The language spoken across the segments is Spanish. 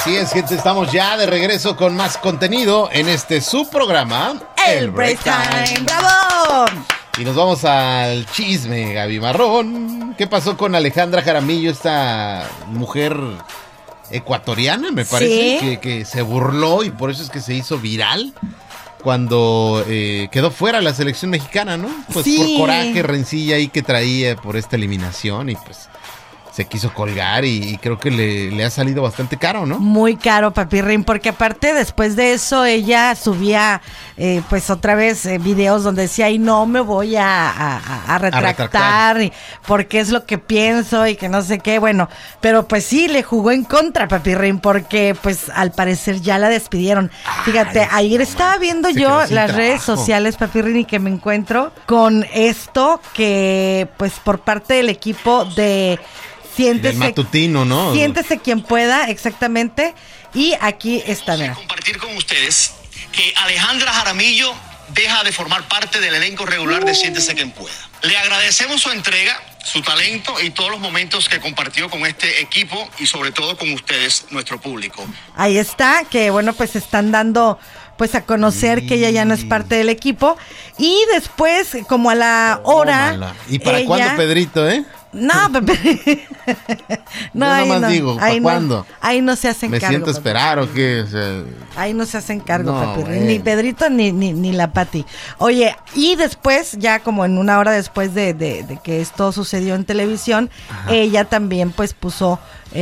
Así es, gente, estamos ya de regreso con más contenido en este subprograma, El Break Time. ¡Bravo! Y nos vamos al chisme, Gaby Marrón. ¿Qué pasó con Alejandra Jaramillo, esta mujer ecuatoriana, me parece? Sí. Que se burló y por eso es que se hizo viral cuando quedó fuera la selección mexicana, ¿no? Pues sí. Por coraje, rencilla ahí que traía por esta eliminación y pues se quiso colgar y creo que le ha salido bastante caro, ¿no? Muy caro, Papirrín, porque aparte después de eso ella subía pues otra vez videos donde decía, y no me voy a retractar, y porque es lo que pienso y que no sé qué, bueno, pero pues sí, le jugó en contra, Papirrín, porque pues al parecer ya la despidieron. Fíjate, ayer estaba viendo yo las redes sociales, Papirrín, y que me encuentro con esto que pues por parte del equipo de Del matutino, ¿no? Siéntese quien pueda, exactamente. Y aquí está, mira. Compartir con ustedes que Alejandra Jaramillo deja de formar parte del elenco regular de Siéntese quien pueda. Le agradecemos su entrega, su talento y todos los momentos que compartió con este equipo y sobre todo con ustedes, nuestro público. Ahí está, que bueno, pues están dando pues a conocer que ella ya no es parte del equipo. Y después, como a la hora... ¿Y para cuándo, Pedrito, No, Pepe. No, yo nomás digo, ¿para cuándo? Ahí no se hacen cargo. ¿Me siento a esperar o qué? O sea, ahí no se hacen cargo, no, Pepe. Ni Pedrito ni la Pati. Oye, y después, ya como en una hora después de que esto sucedió en televisión, ajá, ella también pues puso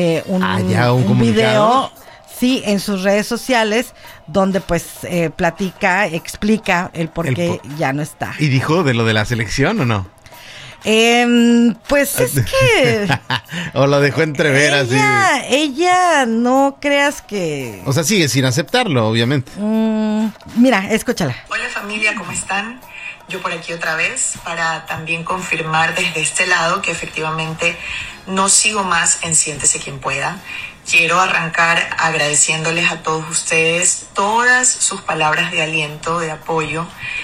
un video, sí, en sus redes sociales, donde pues explica el por qué ya no está. ¿Y dijo de lo de la selección o no? Pues es que... o lo dejó entrever así. Ella, no creas que... O sea, sigue sin aceptarlo, obviamente. Mira, escúchala. Hola familia, ¿cómo están? Yo por aquí otra vez para también confirmar desde este lado que efectivamente no sigo más en Siéntese quien pueda. Quiero arrancar agradeciéndoles a todos ustedes todas sus palabras de aliento, de apoyo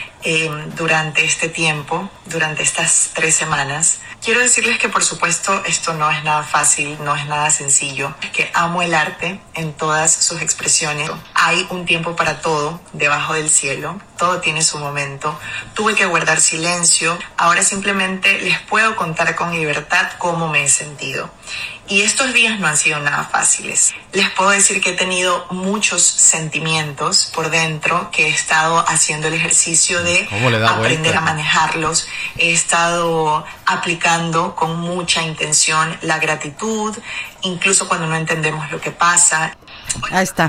durante este tiempo, durante estas 3 semanas. Quiero decirles que por supuesto esto no es nada fácil, no es nada sencillo, que amo el arte en todas sus expresiones. Hay un tiempo para todo debajo del cielo, todo tiene su momento. Tuve que guardar silencio, ahora simplemente les puedo contar con libertad cómo me he sentido. Y estos días no han sido nada fáciles. Les puedo decir que he tenido muchos sentimientos por dentro, que he estado haciendo el ejercicio de aprender a manejarlos. He estado aplicando con mucha intención la gratitud, incluso cuando no entendemos lo que pasa. Ahí está.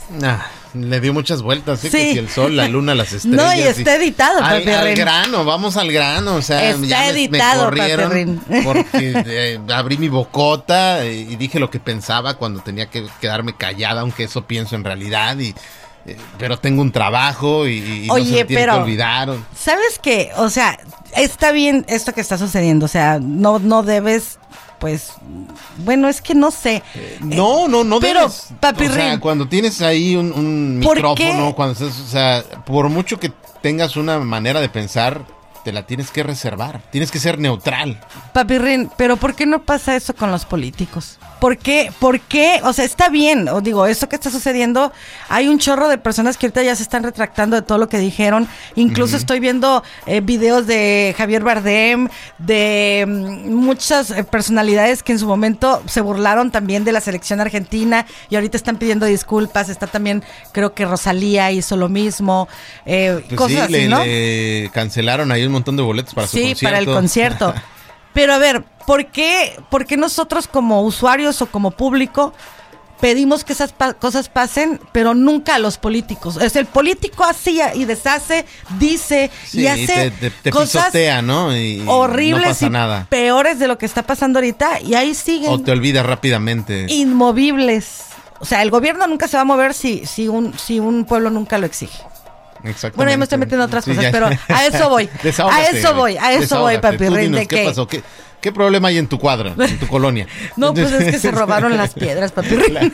Le dio muchas vueltas, sí, que si el sol, la luna, las estrellas. No, y está editado, al grano, vamos al grano, o sea, está ya editado, me corrieron porque abrí mi bocota y dije lo que pensaba cuando tenía que quedarme callada, aunque eso pienso en realidad, pero tengo un trabajo y oye, no se me tiene que olvidar. ¿Sabes qué? O sea, está bien esto que está sucediendo, o sea, no debes... Pues, bueno, es que no sé. No pero, debes. Papirrín, o sea, cuando tienes ahí un micrófono, cuando estás, o sea, por mucho que tengas una manera de pensar, te la tienes que reservar. Tienes que ser neutral. Papirrín, pero ¿por qué no pasa eso con los políticos? ¿Por qué? O sea, está bien, os digo, esto que está sucediendo, hay un chorro de personas que ahorita ya se están retractando de todo lo que dijeron. Incluso estoy viendo videos de Javier Bardem, de muchas personalidades que en su momento se burlaron también de la selección argentina y ahorita están pidiendo disculpas. Está también, creo que Rosalía hizo lo mismo, pues cosas sí, así, ¿no? le cancelaron ahí un montón de boletos para su concierto. Sí, para el concierto. Pero a ver, ¿por qué nosotros como usuarios o como público pedimos que esas cosas pasen, pero nunca a los políticos? Es el político así y deshace, dice y hace te cosas pisotea, ¿no? Y horribles no pasa y nada. Peores de lo que está pasando ahorita y ahí siguen. O te olvidas rápidamente. Inmovibles. O sea, el gobierno nunca se va a mover si un pueblo nunca lo exige. Exactamente. Bueno, ya me estoy metiendo en otras cosas, pero a eso voy. A eso voy, Papirrín. ¿De qué pasó? ¿Qué problema hay en tu cuadra, en tu colonia? No, pues es que se robaron las piedras, Papirrín.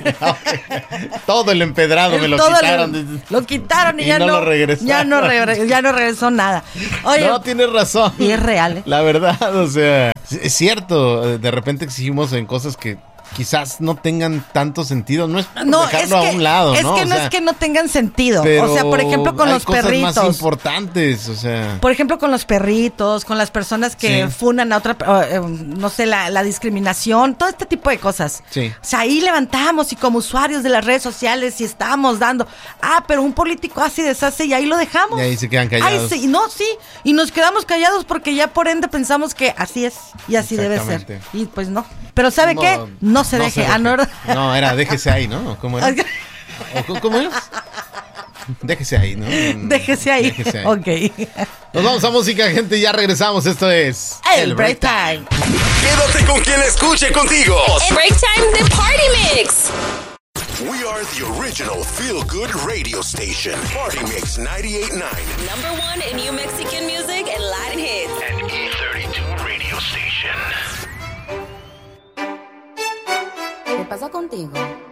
Todo el empedrado me lo quitaron. Lo quitaron y ya no lo regresaron. Ya no regresó nada. Oye, no, tienes razón. Y es real, La verdad, o sea, es cierto, de repente exigimos en cosas que quizás no tengan tanto sentido. No es No, dejarlo a un lado, es ¿no? que O no sea, es que no tengan sentido. pero O sea, por ejemplo, con hay los cosas perritos. más importantes, o sea. Por ejemplo, con los perritos, con las personas que Sí. funan a otra, no sé, la discriminación, todo este tipo de cosas. Sí. O sea, ahí levantamos y como usuarios de las redes sociales y estábamos dando, pero un político así deshace y ahí lo dejamos. Y ahí se quedan callados. Sí, y nos quedamos callados porque ya por ende pensamos que así es y así debe ser. Exactamente. Y pues no. Pero ¿sabe qué? No se deje. No, No, era déjese ahí, ¿no? ¿Cómo era? ¿Cómo es? Déjese ahí, ¿no? Déjese ahí. Déjese ahí. Ok. Nos vamos a música, gente, ya regresamos. Esto es El Break Time. Quédate con quien escuche contigo. El Break Time de Party Mix. We are the original feel-good radio station. Party Mix 98.9. Number one in new Mexican music and Latin hits. And E32 radio station. ¿Qué pasa contigo?